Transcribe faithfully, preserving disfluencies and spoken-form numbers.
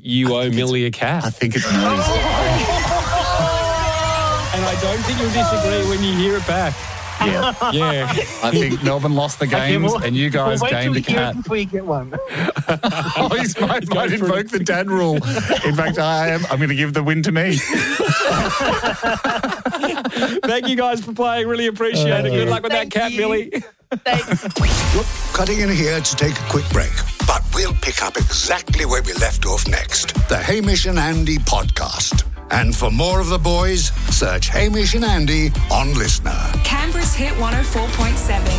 you owe Millie a cat. I think it's Millie's. And I don't think you'll disagree when you hear it back. Yeah. Yeah. I think Melbourne lost the games well, and you guys well, wait till gained a we hear cat. it before you get one. Oh, he's might, might invoke the dad rule. In fact, I am. I'm going to give the win to me. Thank you guys for playing. Really appreciate it. Good luck with Thank that cat, you. Millie. Thanks. Look, cutting in here to take a quick break, but we'll pick up exactly where we left off next. The Hamish and Andy podcast. And for more of the boys, search Hamish and Andy on Listener. Canberra's Hit one oh four point seven.